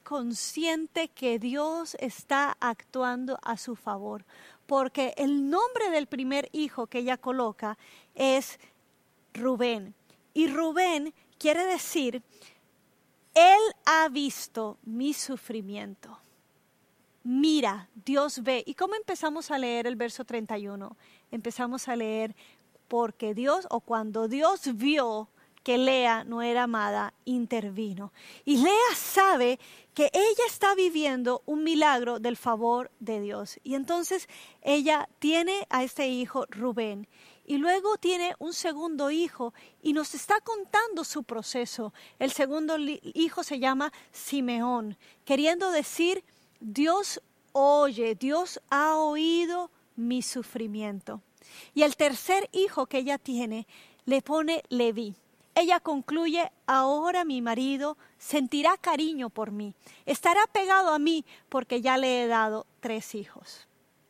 consciente que Dios está actuando a su favor, porque el nombre del primer hijo que ella coloca es Rubén. Y Rubén quiere decir, Él ha visto mi sufrimiento. Mira, Dios ve. ¿Y cómo empezamos a leer el verso 31? Empezamos a leer porque Dios, o cuando Dios vio que Lea no era amada, intervino. Y Lea sabe que ella está viviendo un milagro del favor de Dios. Y entonces ella tiene a este hijo Rubén. Y luego tiene un segundo hijo y nos está contando su proceso. El segundo hijo se llama Simeón, queriendo decir, Dios oye, Dios ha oído mi sufrimiento. Y el tercer hijo que ella tiene le pone Leví. Ella concluye, ahora mi marido sentirá cariño por mí, estará pegado a mí porque ya le he dado 3 hijos.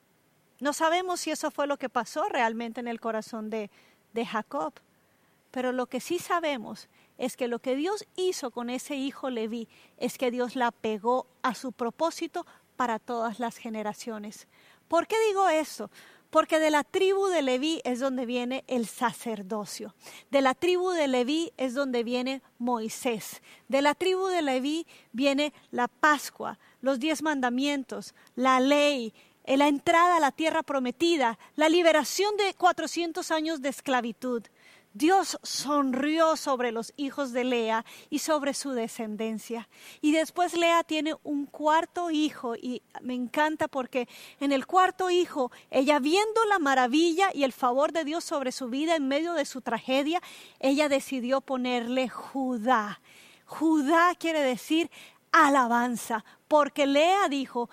No sabemos si eso fue lo que pasó realmente en el corazón de Jacob, pero lo que sí sabemos es que lo que Dios hizo con ese hijo Leví es que Dios la pegó a su propósito para todas las generaciones. ¿Por qué digo eso? Porque de la tribu de Leví es donde viene el sacerdocio. De la tribu de Leví es donde viene Moisés. De la tribu de Leví viene la Pascua, los 10 mandamientos, la ley, la entrada a la tierra prometida, la liberación de 400 años de esclavitud. Dios sonrió sobre los hijos de Lea y sobre su descendencia. Y después Lea tiene un cuarto hijo y me encanta porque en el cuarto hijo, ella viendo la maravilla y el favor de Dios sobre su vida en medio de su tragedia, ella decidió ponerle Judá. Judá quiere decir alabanza, porque Lea dijo,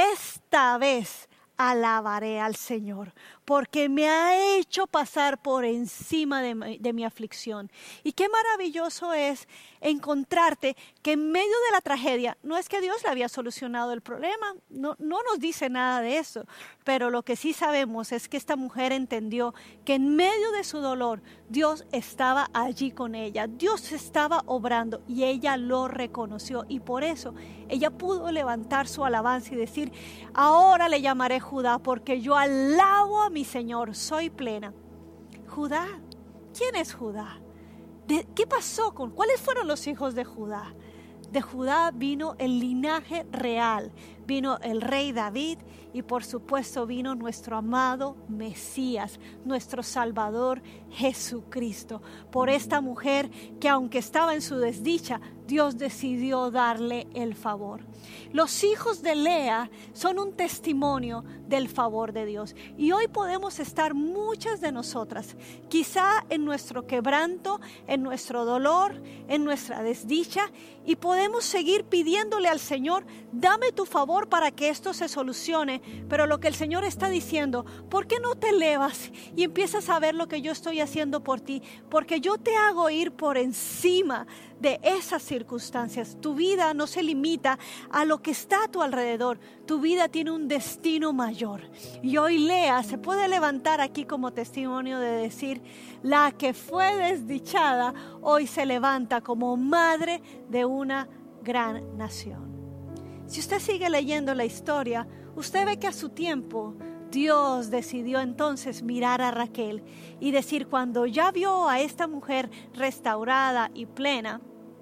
esta vez alabaré al Señor, porque me ha hecho pasar por encima de mi aflicción. Y qué maravilloso es encontrarte que en medio de la tragedia, no es que Dios le había solucionado el problema, no nos dice nada de eso, pero lo que sí sabemos es que esta mujer entendió que en medio de su dolor, Dios estaba allí con ella, Dios estaba obrando y ella lo reconoció y por eso ella pudo levantar su alabanza y decir, ahora le llamaré Judá porque yo alabo a mi Señor, soy plena. Judá, ¿quién es Judá? ¿Qué pasó cuáles fueron los hijos de Judá? De Judá vino el linaje real, vino el rey David y por supuesto vino nuestro amado Mesías, nuestro Salvador Jesucristo. Por esta mujer que aunque estaba en su desdicha, Dios decidió darle el favor. Los hijos de Lea son un testimonio del favor de Dios. Y hoy podemos estar muchas de nosotras, quizá en nuestro quebranto, en nuestro dolor, en nuestra desdicha, y podemos seguir pidiéndole al Señor, dame tu favor para que esto se solucione. Pero lo que el Señor está diciendo, ¿por qué no te elevas y empiezas a ver lo que yo estoy haciendo por ti? Porque yo te hago ir por encima de esas circunstancias. Tu vida no se limita a lo que está a tu alrededor. Tu vida tiene un destino mayor. Y hoy Lea se puede levantar aquí como testimonio de decir, la que fue desdichada hoy se levanta como madre de una gran nación. Si usted sigue leyendo la historia, usted ve que a su tiempo Dios decidió entonces mirar a Raquel y decir, cuando ya vio a esta mujer restaurada y plena,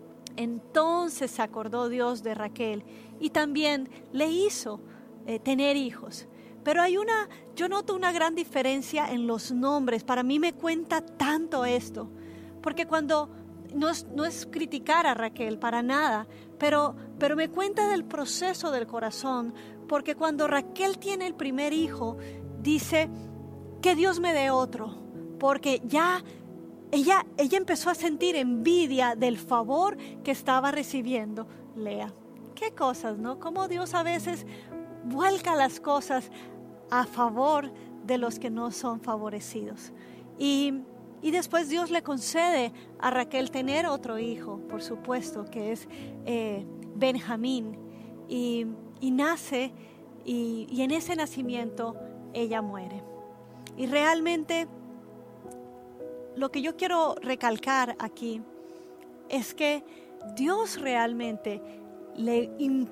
entonces se acordó Dios de Raquel y también le hizo tener hijos. Pero yo noto una gran diferencia en los nombres. Para mí me cuenta tanto esto, porque cuando no es criticar a Raquel para nada, pero me cuenta del proceso del corazón, porque cuando Raquel tiene el primer hijo, dice que Dios me dé otro, porque ya ella empezó a sentir envidia del favor que estaba recibiendo Lea. Qué cosas, ¿no? Cómo Dios a veces vuelca las cosas a favor de los que no son favorecidos. Y después Dios le concede a Raquel tener otro hijo, por supuesto, que es Benjamín. Y nace y en ese nacimiento ella muere. Y realmente lo que yo quiero recalcar aquí es que Dios realmente le